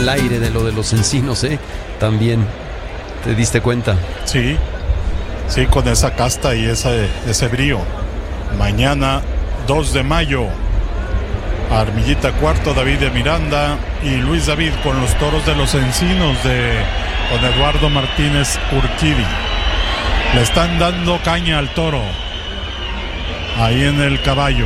al aire de lo de los encinos, también te diste cuenta. Sí, con esa casta y ese brío. Mañana 2 de mayo, Armillita Cuarto, David de Miranda y Luis David con los toros de los encinos de don Eduardo Martínez Urquidi. Le están dando caña al toro ahí en el caballo.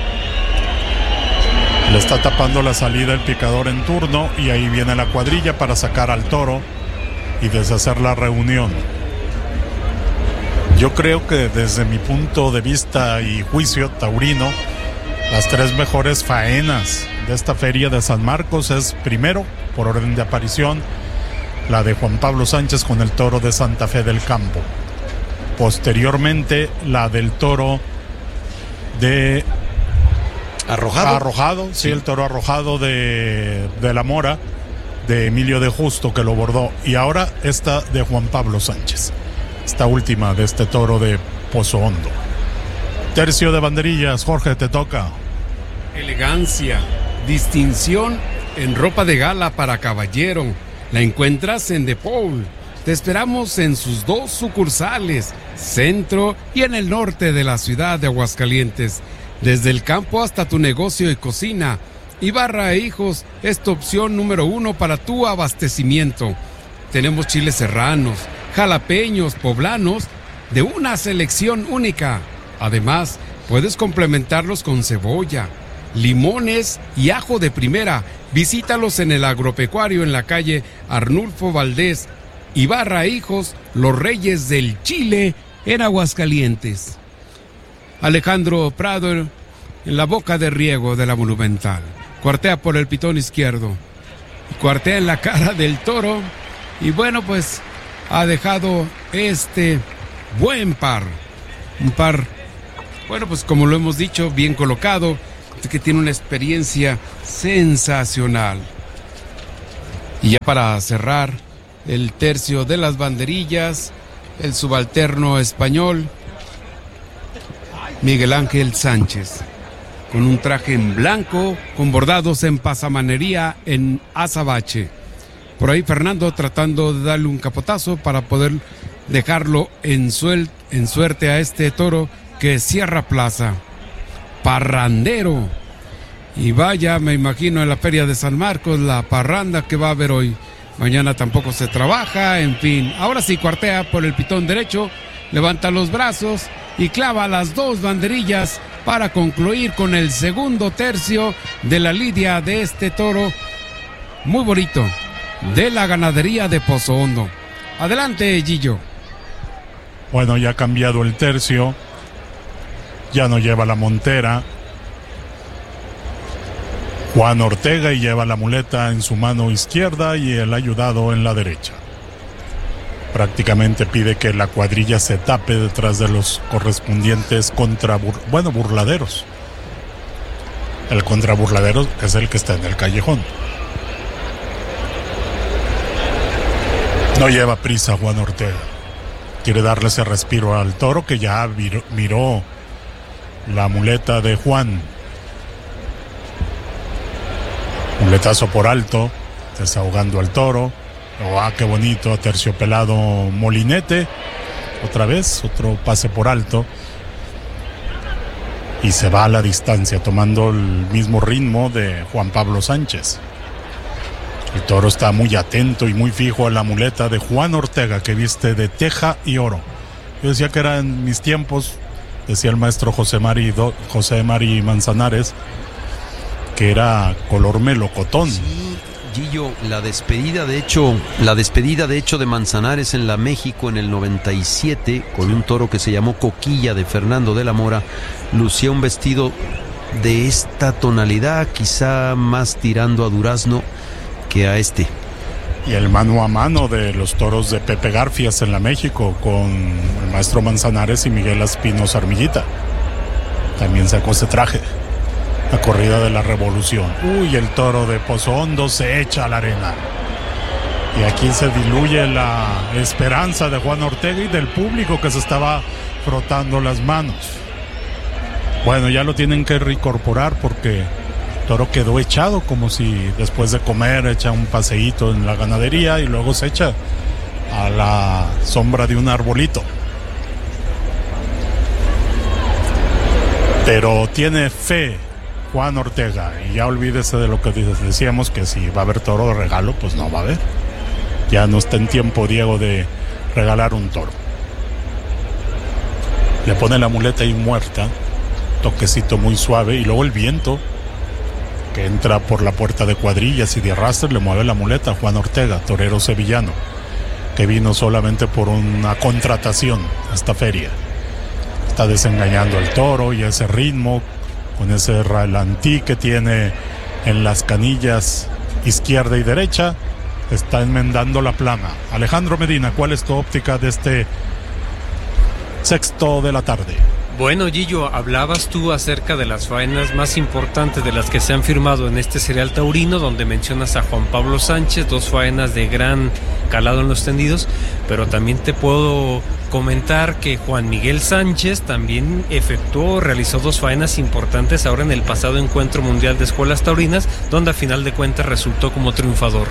Le está tapando la salida el picador en turno y ahí viene la cuadrilla para sacar al toro y deshacer la reunión. Yo creo que desde mi punto de vista y juicio taurino, las 3 mejores faenas de esta feria de San Marcos es, primero, por orden de aparición, la de Juan Pablo Sánchez con el toro de Santa Fe del Campo. Posteriormente, la del toro de... Arrojado, sí, el toro arrojado de la Mora, de Emilio de Justo, que lo bordó. Y ahora esta de Juan Pablo Sánchez. Esta última de este toro de Pozo Hondo. Tercio de banderillas, Jorge, te toca. Elegancia, distinción en ropa de gala para caballero. La encuentras en De Paul. Te esperamos en sus 2 sucursales, centro y en el norte de la ciudad de Aguascalientes. Desde el campo hasta tu negocio y cocina, Ibarra e Hijos es tu opción número 1 para tu abastecimiento. Tenemos chiles serranos, jalapeños, poblanos, de una selección única. Además, puedes complementarlos con cebolla, limones y ajo de primera. Visítalos en el agropecuario en la calle Arnulfo Valdés. Ibarra e Hijos, los reyes del chile en Aguascalientes. Alejandro Prado en la boca de riego de la Monumental. Cuartea por el pitón izquierdo. Cuartea en la cara del toro. Y bueno, pues ha dejado este buen par. Un par, bueno, pues como lo hemos dicho, bien colocado, que tiene una experiencia sensacional. Y ya para cerrar el tercio de las banderillas, el subalterno español Miguel Ángel Sánchez, con un traje en blanco, con bordados en pasamanería en azabache. Por ahí Fernando tratando de darle un capotazo para poder dejarlo en suerte a este toro que cierra plaza. Parrandero. Y vaya, me imagino en la feria de San Marcos, la parranda que va a haber hoy. Mañana tampoco se trabaja, en fin. Ahora sí cuartea por el pitón derecho, levanta los brazos y clava las 2 banderillas para concluir con el segundo tercio de la lidia de este toro muy bonito de la ganadería de Pozo Hondo. Adelante, Gillo. Bueno, ya ha cambiado el tercio, ya no lleva la montera Juan Ortega y lleva la muleta en su mano izquierda y el ayudado en la derecha. Prácticamente pide que la cuadrilla se tape detrás de los correspondientes burladeros. El contraburladero es el que está en el callejón. No lleva prisa Juan Ortega. Quiere darle ese respiro al toro que ya miró la muleta de Juan. Muletazo por alto, desahogando al toro. Oh, qué bonito, terciopelado molinete. Otra vez, otro pase por alto. Y se va a la distancia, tomando el mismo ritmo de Juan Pablo Sánchez. El toro está muy atento y muy fijo a la muleta de Juan Ortega, que viste de teja y oro. Yo decía que era en mis tiempos, decía el maestro José Mari Manzanares, que era color melocotón. Sí, Gillo, la despedida de hecho de Manzanares en la México en el 97, con un toro que se llamó Coquilla de Fernando de la Mora, lucía un vestido de esta tonalidad, quizá más tirando a durazno que a este. Y el mano a mano de los toros de Pepe Garfias en la México, con el maestro Manzanares y Miguel Aspinos Armillita. También sacó ese traje. La corrida de la revolución. Uy, el toro de Pozo Hondo se echa a la arena. Y aquí se diluye la esperanza de Juan Ortega y del público que se estaba frotando las manos. Bueno, ya lo tienen que reincorporar porque toro quedó echado, como si después de comer echa un paseíto en la ganadería y luego se echa a la sombra de un arbolito. Pero tiene fe Juan Ortega, y ya olvídese de lo que decíamos, que si va a haber toro de regalo, pues no va a haber. Ya no está en tiempo, Diego, de regalar un toro. Le pone la muleta ahí muerta, toquecito muy suave, y luego el viento que entra por la puerta de cuadrillas y de arrastre le mueve la muleta a Juan Ortega, torero sevillano, que vino solamente por una contratación a esta feria. Está desengañando el toro y ese ritmo, con ese ralentí que tiene en las canillas izquierda y derecha, está enmendando la plana. Alejandro Medina, ¿cuál es tu óptica de este sexto de la tarde? Bueno, Gillo, hablabas tú acerca de las faenas más importantes de las que se han firmado en este serial taurino, donde mencionas a Juan Pablo Sánchez, 2 faenas de gran calado en los tendidos, pero también te puedo comentar que Juan Miguel Sánchez también realizó 2 faenas importantes ahora en el pasado Encuentro Mundial de Escuelas Taurinas, donde a final de cuentas resultó como triunfador.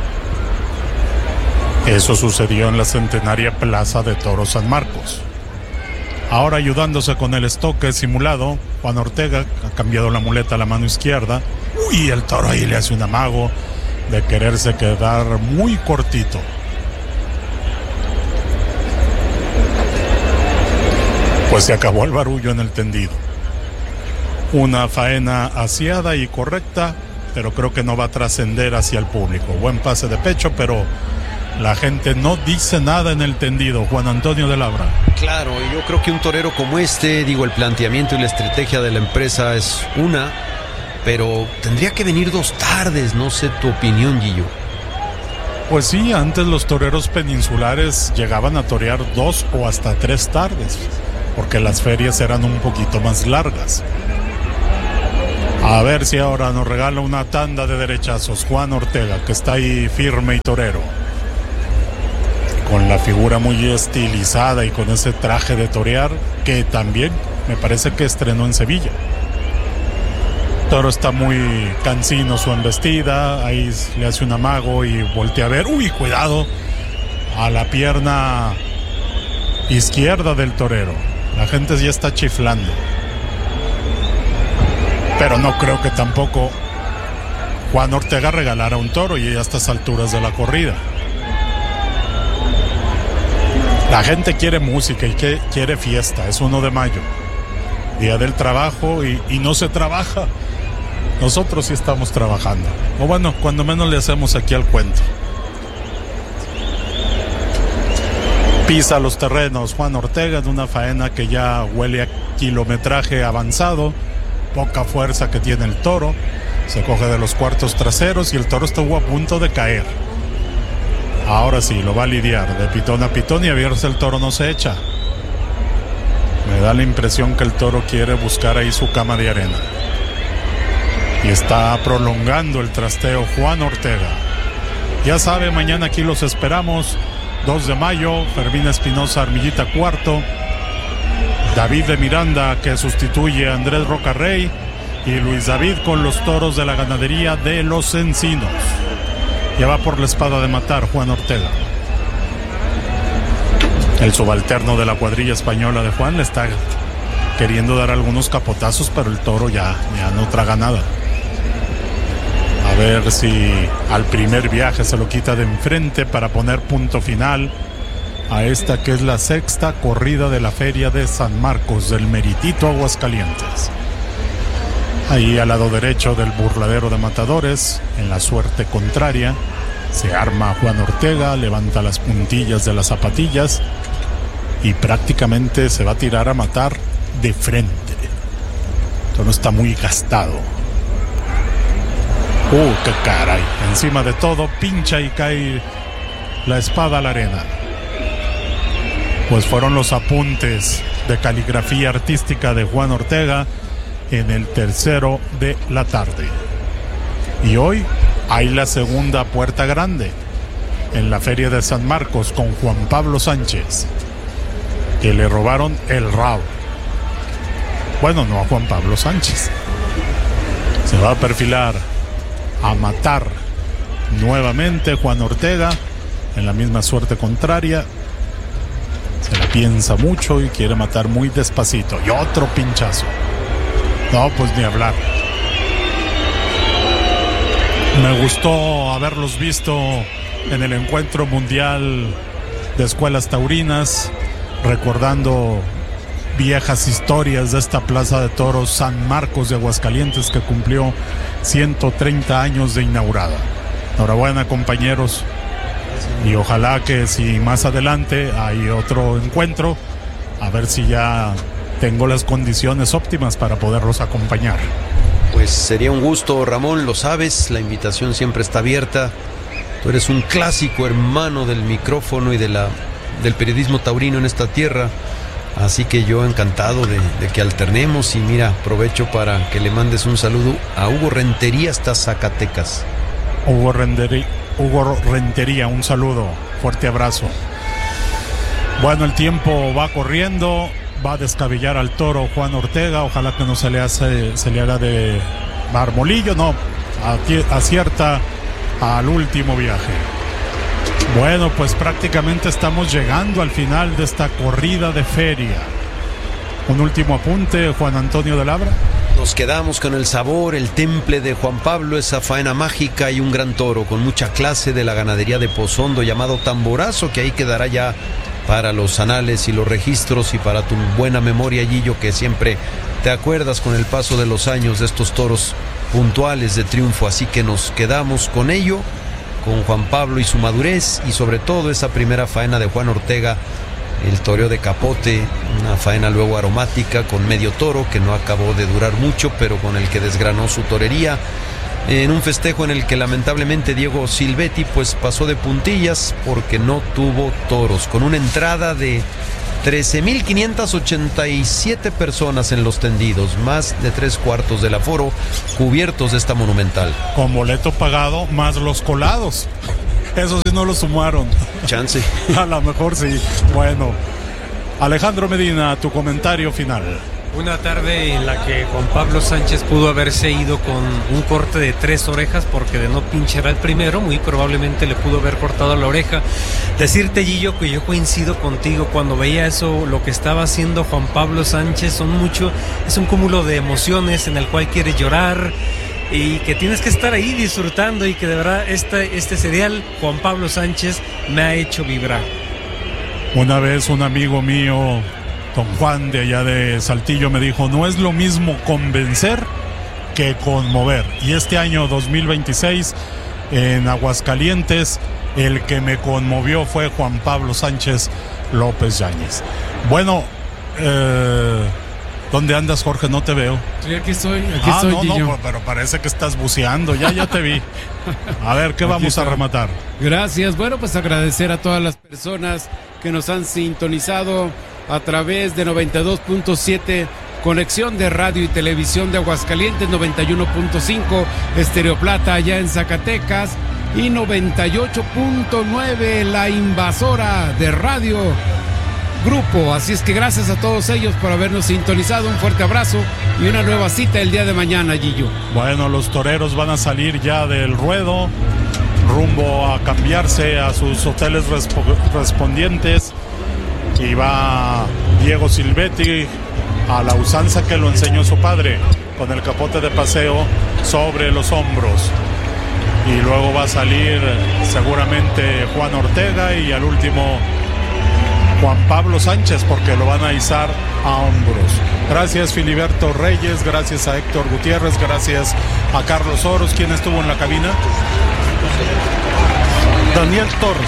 Eso sucedió en la centenaria Plaza de Toros San Marcos. Ahora, ayudándose con el estoque simulado, Juan Ortega ha cambiado la muleta a la mano izquierda. Uy, el toro ahí le hace un amago de quererse quedar muy cortito. Pues se acabó el barullo en el tendido. Una faena aseada y correcta, pero creo que no va a trascender hacia el público. Buen pase de pecho, pero la gente no dice nada en el tendido. Juan Antonio de Labra. Claro, yo creo que un torero como este, el planteamiento y la estrategia de la empresa es una, pero tendría que venir 2 tardes, no sé tu opinión, Guillo. Pues sí, antes los toreros peninsulares llegaban a torear 2 o hasta 3 tardes, porque las ferias eran un poquito más largas. A ver si ahora nos regala una tanda de derechazos Juan Ortega, que está ahí firme y torero, con la figura muy estilizada y con ese traje de torear que también me parece que estrenó en Sevilla. Toro está muy cansino su embestida, ahí le hace un amago y voltea a ver. ¡Uy, cuidado! A la pierna izquierda del torero. La gente ya está chiflando. Pero no creo que tampoco Juan Ortega regalara un toro y a estas alturas de la corrida. La gente quiere música y quiere fiesta. Es 1 de mayo, día del trabajo, y no se trabaja. Nosotros sí estamos trabajando, o bueno, cuando menos le hacemos aquí al cuento. Pisa los terrenos Juan Ortega en una faena que ya huele a kilometraje avanzado. Poca fuerza que tiene el toro. Se coge de los cuartos traseros y el toro estuvo a punto de caer. Ahora sí, lo va a lidiar de pitón a pitón, y a ver si el toro no se echa. Me da la impresión que el toro quiere buscar ahí su cama de arena. Y está prolongando el trasteo Juan Ortega. Ya sabe, mañana aquí los esperamos. 2 de mayo, Fermín Espinosa, Armillita Cuarto. David de Miranda, que sustituye a Andrés Rocarrey. Y Luis David con los toros de la ganadería de Los Encinos. Ya va por la espada de matar Juan Ortega. El subalterno de la cuadrilla española de Juan le está queriendo dar algunos capotazos, pero el toro ya no traga nada. A ver si al primer viaje se lo quita de enfrente para poner punto final a esta que es la 6ª corrida de la Feria de San Marcos del Meritito, Aguascalientes. Ahí al lado derecho del burladero de matadores, en la suerte contraria, se arma Juan Ortega, levanta las puntillas de las zapatillas y prácticamente se va a tirar a matar de frente. Esto no está muy gastado. ¡Qué caray! Encima de todo, pincha y cae la espada a la arena. Pues fueron los apuntes de caligrafía artística de Juan Ortega en el tercero de la tarde. Y hoy hay la segunda puerta grande en la Feria de San Marcos con Juan Pablo Sánchez, que le robaron el rabo. Bueno, no a Juan Pablo Sánchez, Se va a perfilar a matar nuevamente Juan Ortega en la misma suerte contraria. Se la piensa mucho y quiere matar muy despacito. Y otro pinchazo. No, pues ni hablar. Me gustó haberlos visto en el encuentro mundial de escuelas taurinas, recordando viejas historias de esta plaza de toros San Marcos de Aguascalientes, que cumplió 130 años de inaugurada. Enhorabuena, compañeros, y ojalá que si más adelante hay otro encuentro, a ver si ya tengo las condiciones óptimas para poderlos acompañar. Pues sería un gusto, Ramón, lo sabes, la invitación siempre está abierta. Tú eres un clásico hermano del micrófono y del periodismo taurino en esta tierra. Así que yo encantado de que alternemos. Y mira, aprovecho para que le mandes un saludo a Hugo Rentería hasta Zacatecas. Hugo Rentería, un saludo, fuerte abrazo. Bueno, el tiempo va corriendo, va a descabellar al toro Juan Ortega. Ojalá que no se le haga de marmolillo, no, acierta al último viaje. Bueno, pues prácticamente estamos llegando al final de esta corrida de feria. Un último apunte, Juan Antonio de Labra. Nos quedamos con el sabor, el temple de Juan Pablo, esa faena mágica y un gran toro con mucha clase de la ganadería de Pozondo llamado Tamborazo, que ahí quedará ya para los anales y los registros y para tu buena memoria, Gillo, que siempre te acuerdas con el paso de los años de estos toros puntuales de triunfo. Así que nos quedamos con ello, con Juan Pablo y su madurez, y sobre todo esa primera faena de Juan Ortega, el toreo de Capote, una faena luego aromática con medio toro que no acabó de durar mucho, pero con el que desgranó su torería en un festejo en el que lamentablemente Diego Silvetti pues pasó de puntillas porque no tuvo toros, con una entrada de 13,587 personas en los tendidos, más de 3/4 del aforo cubiertos de esta monumental. Con boleto pagado más los colados. Eso sí no lo sumaron. Chance. A lo mejor sí. Bueno, Alejandro Medina, tu comentario final. Una tarde en la que Juan Pablo Sánchez pudo haberse ido con un corte de 3 orejas, porque de no pinchar al primero, muy probablemente le pudo haber cortado la oreja. Decirte, Gillo, que yo coincido contigo cuando veía eso, lo que estaba haciendo Juan Pablo Sánchez, es un cúmulo de emociones en el cual quieres llorar y que tienes que estar ahí disfrutando, y que de verdad este serial, Juan Pablo Sánchez, me ha hecho vibrar. Una vez un amigo mío, don Juan de allá de Saltillo, me dijo: no es lo mismo convencer que conmover. Y este año 2026 en Aguascalientes el que me conmovió fue Juan Pablo Sánchez López Yáñez. Bueno, ¿dónde andas, Jorge? No te veo. Sí, aquí estoy, Gillo. Pero parece que estás buceando, ya te vi. A ver, ¿qué vamos a rematar? Gracias. Bueno, pues agradecer a todas las personas que nos han sintonizado a través de 92.7, conexión de radio y televisión de Aguascalientes, 91.5, Estéreo Plata allá en Zacatecas, y 98.9, La Invasora de Radio Grupo. Así es que gracias a todos ellos por habernos sintonizado. Un fuerte abrazo y una nueva cita el día de mañana, Gillo. Bueno, los toreros van a salir ya del ruedo, rumbo a cambiarse a sus hoteles correspondientes, y va Diego Silvetti a la usanza que lo enseñó su padre, con el capote de paseo sobre los hombros. Y luego va a salir seguramente Juan Ortega, y al último Juan Pablo Sánchez, porque lo van a izar a hombros. Gracias Filiberto Reyes, gracias a Héctor Gutiérrez, gracias a Carlos Oros. ¿Quién estuvo en la cabina? Daniel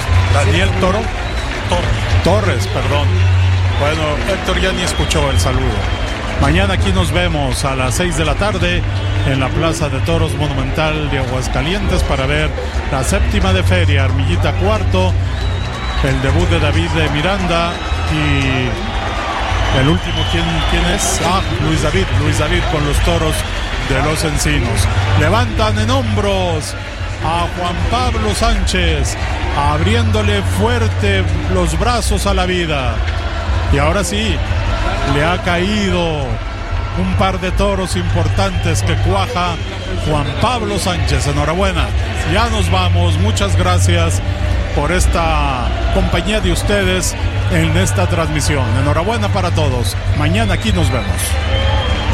Torres, perdón. Bueno, Héctor ya ni escuchó el saludo. Mañana aquí nos vemos a las 6 de la tarde en la Plaza de Toros Monumental de Aguascalientes para ver la séptima de feria, Armillita Cuarto, el debut de David de Miranda, y el último, ¿quién es? Luis David con los toros de los Encinos. Levantan en hombros a Juan Pablo Sánchez, abriéndole fuerte los brazos a la vida. Y ahora sí, le ha caído un par de toros importantes que cuaja Juan Pablo Sánchez. Enhorabuena. Ya nos vamos. Muchas gracias por esta compañía de ustedes en esta transmisión. Enhorabuena para todos. Mañana aquí nos vemos.